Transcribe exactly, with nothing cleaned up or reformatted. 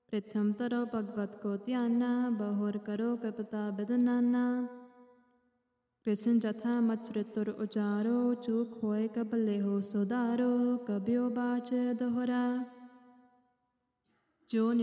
प्रथम तरो भगवत को त्याना बहुर करो कपता बदनाना कृष्ण जथा मचरितुर उचारो चूक होए कबले हो सुधारो कब्यो बाच दोहरा जो